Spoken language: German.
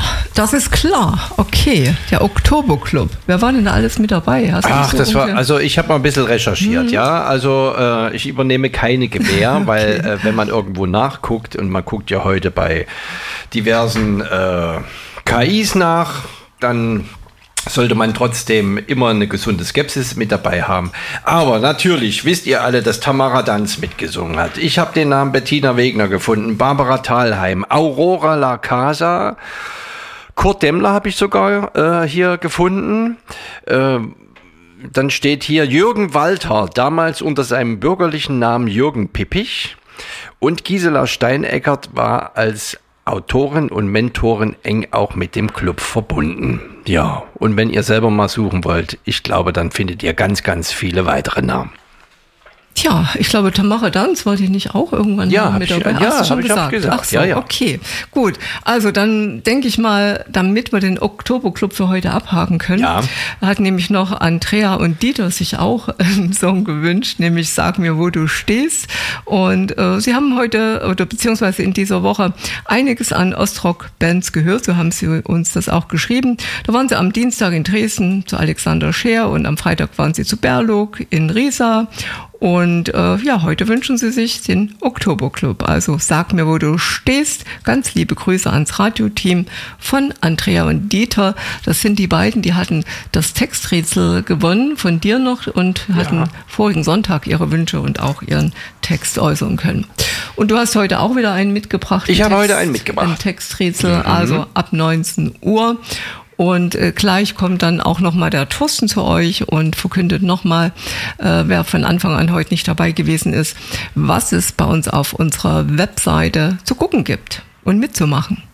das ist klar. Okay, der Oktoberclub. Wer war denn da alles mit dabei? Ich habe mal ein bisschen recherchiert, ja. Also ich übernehme keine Gewähr, okay. Weil wenn man irgendwo nachguckt und man guckt ja heute bei diversen KIs nach, dann sollte man trotzdem immer eine gesunde Skepsis mit dabei haben. Aber natürlich wisst ihr alle, dass Tamara Danz mitgesungen hat. Ich habe den Namen Bettina Wegner gefunden, Barbara Thalheim, Aurora La Casa, Kurt Demmler habe ich sogar hier gefunden. Dann steht hier Jürgen Walter, damals unter seinem bürgerlichen Namen Jürgen Pippich. Und Gisela Steineckert war als Autorin und Mentorin eng auch mit dem Club verbunden. Ja, und wenn ihr selber mal suchen wollt, ich glaube, dann findet ihr ganz, ganz viele weitere Namen. Tja, ich glaube, Tamara Danz war die nicht auch irgendwann mit dabei? Ja, hast du schon gesagt. Ach so, ja. Okay, gut. Also dann denke ich mal, damit wir den Oktoberclub für heute abhaken können, hat nämlich noch Andrea und Dieter sich auch einen Song gewünscht, nämlich Sag mir, wo du stehst. Und sie haben heute, oder beziehungsweise in dieser Woche, einiges an Ostrock-Bands gehört, so haben sie uns das auch geschrieben. Da waren sie am Dienstag in Dresden zu Alexander Scheer und am Freitag waren sie zu Berlog in Riesa. Und heute wünschen sie sich den Oktoberclub. Also sag mir, wo du stehst. Ganz liebe Grüße ans Radioteam von Andrea und Dieter. Das sind die beiden, die hatten das Texträtsel gewonnen von dir noch und hatten vorigen Sonntag ihre Wünsche und auch ihren Text äußern können. Und du hast heute auch wieder einen mitgebracht. Ich habe heute einen mitgebracht. Ein Texträtsel, also ab 19 Uhr. Und gleich kommt dann auch nochmal der Thorsten zu euch und verkündet nochmal, wer von Anfang an heute nicht dabei gewesen ist, was es bei uns auf unserer Webseite zu gucken gibt und mitzumachen.